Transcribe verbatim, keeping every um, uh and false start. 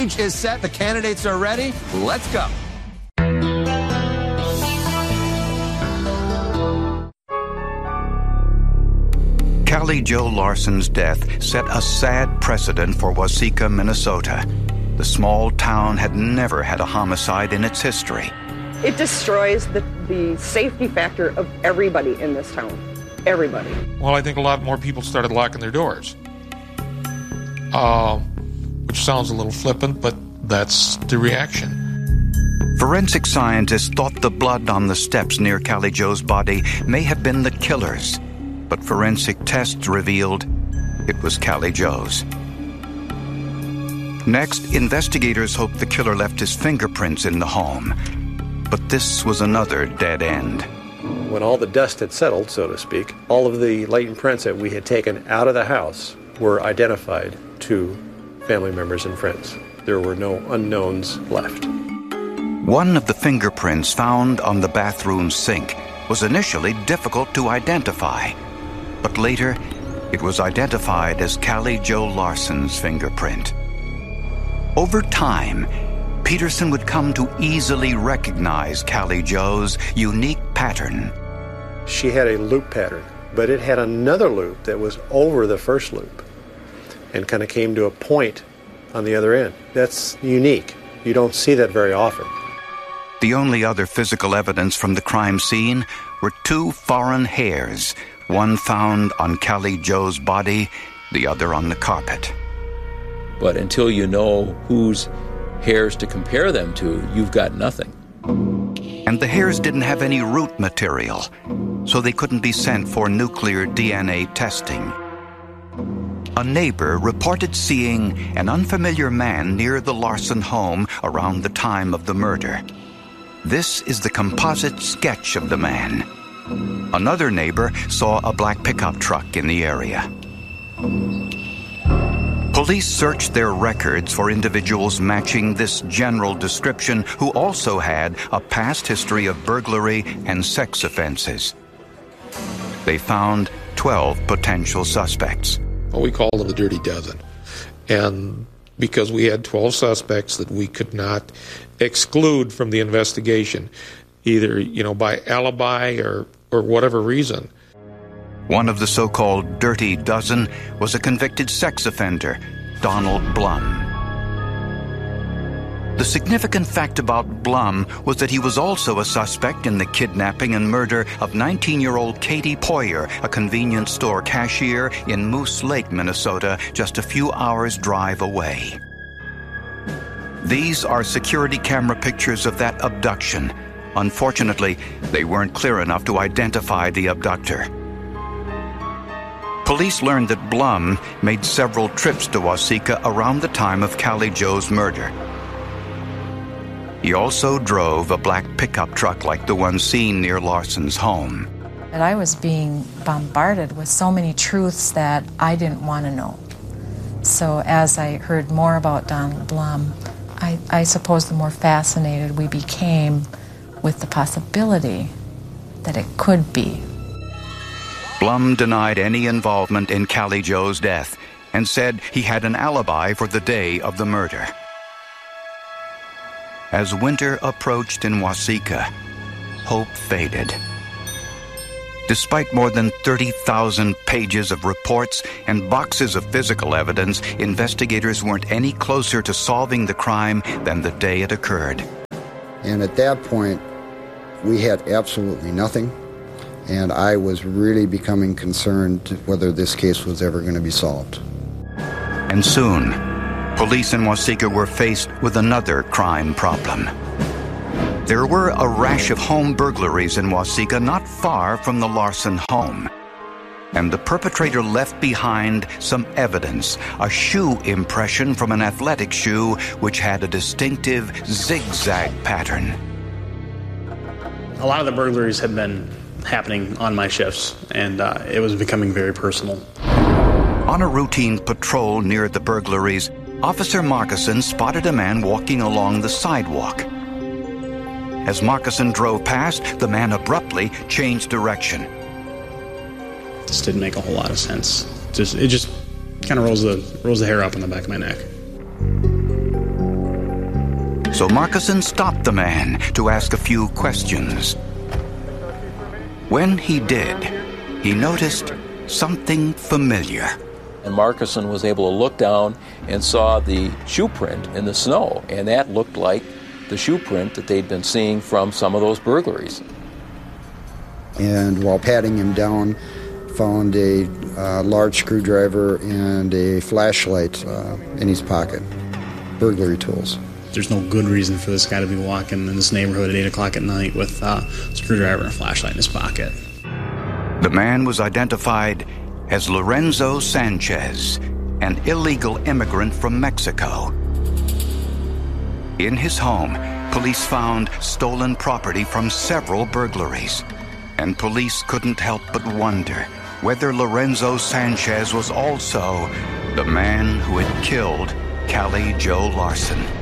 stage is set. The candidates are ready. Let's go. Callie Jo Larson's death set a sad precedent for Waseca, Minnesota. The small town had never had a homicide in its history. It destroys the, the safety factor of everybody in this town. Everybody. Well, I think a lot more people started locking their doors. Uh, which sounds a little flippant, but that's the reaction. Forensic scientists thought the blood on the steps near Callie Jo's body may have been the killer's, but forensic tests revealed it was Callie Jo's. Next, investigators hoped the killer left his fingerprints in the home, but this was another dead end. When all the dust had settled, so to speak, all of the latent prints that we had taken out of the house were identified to family members and friends. There were no unknowns left. One of the fingerprints found on the bathroom sink was initially difficult to identify, but later it was identified as Callie Jo Larson's fingerprint. Over time, Peterson would come to easily recognize Callie Jo's unique pattern. She had a loop pattern, but it had another loop that was over the first loop and kind of came to a point on the other end. That's unique. You don't see that very often. The only other physical evidence from the crime scene were two foreign hairs, one found on Callie Jo's body, the other on the carpet. But until you know whose hairs to compare them to, you've got nothing. And the hairs didn't have any root material, so they couldn't be sent for nuclear D N A testing. A neighbor reported seeing an unfamiliar man near the Larson home around the time of the murder. This is the composite sketch of the man. Another neighbor saw a black pickup truck in the area. Police searched their records for individuals matching this general description who also had a past history of burglary and sex offenses. They found twelve potential suspects. Well, we called them the Dirty Dozen. And because we had twelve suspects that we could not exclude from the investigation, either, you know, by alibi or, or whatever reason. One of the so-called Dirty Dozen was a convicted sex offender, Donald Blum. The significant fact about Blum was that he was also a suspect in the kidnapping and murder of nineteen-year-old Katie Poyer, a convenience store cashier in Moose Lake, Minnesota, just a few hours' drive away. These are security camera pictures of that abduction. Unfortunately, they weren't clear enough to identify the abductor. Police learned that Blum made several trips to Waseca around the time of Callie Jo's murder. He also drove a black pickup truck like the one seen near Larson's home. And I was being bombarded with so many truths that I didn't want to know. So as I heard more about Donald Blum, I, I suppose the more fascinated we became with the possibility that it could be. Blum denied any involvement in Callie Jo's death and said he had an alibi for the day of the murder. As winter approached in Waseca, hope faded. Despite more than thirty thousand pages of reports and boxes of physical evidence, investigators weren't any closer to solving the crime than the day it occurred. And at that point, we had absolutely nothing. And I was really becoming concerned whether this case was ever going to be solved. And soon, police in Waseca were faced with another crime problem. There were a rash of home burglaries in Waseca not far from the Larson home. And the perpetrator left behind some evidence, a shoe impression from an athletic shoe which had a distinctive zigzag pattern. A lot of the burglaries had been happening on my shifts, and uh, it was becoming very personal. On a routine patrol near the burglaries, Officer Markison spotted a man walking along the sidewalk. As Markison drove past, the man abruptly changed direction. This didn't make a whole lot of sense. Just it just kind of rolls the rolls the hair up on the back of my neck. So Markison stopped the man to ask a few questions. When he did, he noticed something familiar. And Markison was able to look down and saw the shoe print in the snow, and that looked like the shoe print that they'd been seeing from some of those burglaries. And while patting him down, found a uh, large screwdriver and a flashlight uh, in his pocket. Burglary tools. There's no good reason for this guy to be walking in this neighborhood at eight o'clock at night with uh, a screwdriver and a flashlight in his pocket. The man was identified as Lorenzo Sanchez, an illegal immigrant from Mexico. In his home, police found stolen property from several burglaries, and police couldn't help but wonder whether Lorenzo Sanchez was also the man who had killed Callie Jo Larson.